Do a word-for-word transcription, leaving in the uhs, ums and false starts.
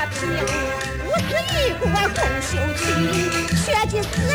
平，五十一国共修亲，血祭四